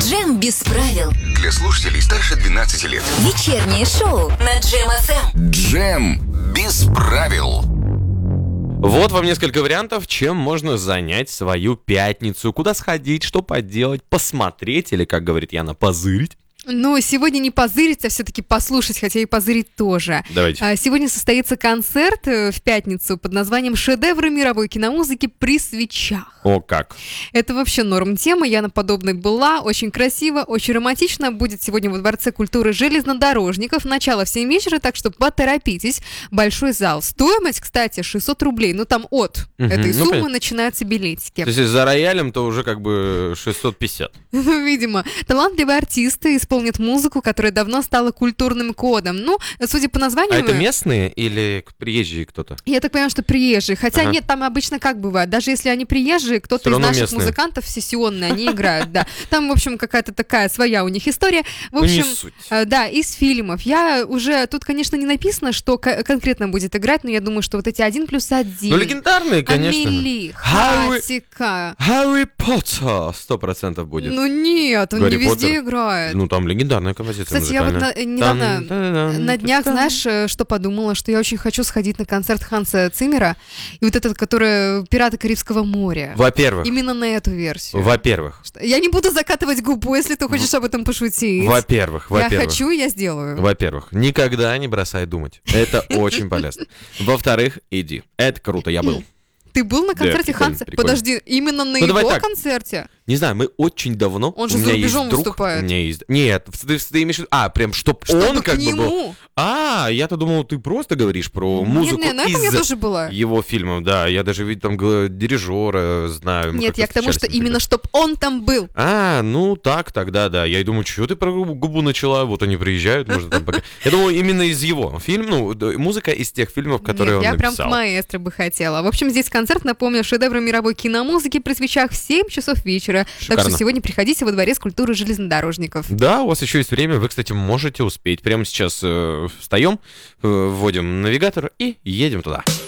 Джем без правил. Для слушателей старше 12 лет. Вечернее шоу на Джем ФМ. Джем без правил. Вот вам несколько вариантов, чем можно занять свою пятницу. Куда сходить, что поделать, посмотреть или, как говорит Яна, позырить. Ну, сегодня не позырить, а все-таки послушать, хотя и позырить тоже. Давайте. Сегодня состоится концерт в пятницу под названием «Шедевры мировой киномузыки при свечах». О, как. Это вообще норм тема, я на подобной была, очень красиво, очень романтично. Будет сегодня во Дворце культуры железнодорожников, начало в 7 вечера, так что поторопитесь. Большой зал. Стоимость, кстати, 600 рублей, ну там от этой суммы начинаются билетики. То есть за роялем, то уже как бы 650. Ну, видимо. Талантливые артисты исполнят музыку, которая давно стала культурным кодом. Ну, судя по названию... А это местные или приезжие кто-то? Я так понимаю, что приезжие. Хотя нет, там обычно как бывает. Даже если они приезжие, кто-то из наших музыкантов сессионные, они играют, да. Там, в общем, какая-то такая своя у них история. В общем, да, из фильмов. Я уже... Тут, конечно, не написано, что конкретно будет играть, но я думаю, что вот эти 1+1. Ну, легендарные, конечно. Амели, Хатика. Харри Поттер 100% будет. Ну нет, он не везде играет. Ну, там легендарная композиция. Кстати, я вот недавно на днях, знаешь, что подумала? Что я очень хочу сходить на концерт Ханса Циммера. И вот этот, который «Пираты Карибского моря». Во-первых. Именно на эту версию. Во-первых. Я не буду закатывать губу, если ты хочешь об этом пошутить. Во-первых. Я хочу, я сделаю. Во-первых, никогда не бросай думать. Это очень полезно. Во-вторых, иди. Это круто, я был. Ты был на концерте Ханса? Подожди, именно на его концерте? Не знаю, мы очень давно... Он же за рубежом выступает. Нет, ты имеешь в виду... прям чтоб он как бы был... Я-то думал, ты просто говоришь про музыку на этом я тоже была. Его фильмов, да. Я даже видел там дирижера, знаю. Нет, я к тому, что именно чтоб он там был. Ну так, тогда да. Я и думаю, что ты про губу начала? Вот они приезжают, может там пока... Я думаю, именно из его фильма, музыка из тех фильмов, которые он написал. Я прям к маэстро бы хотела. В общем, здесь концерт, напомню, шедевры мировой киномузыки при свечах в 7 часов вечера. Шикарно. Так что сегодня приходите во Дворец культуры железнодорожников. Да, у вас еще есть время, вы, кстати, можете успеть. Прямо сейчас встаем, вводим навигатор и едем туда.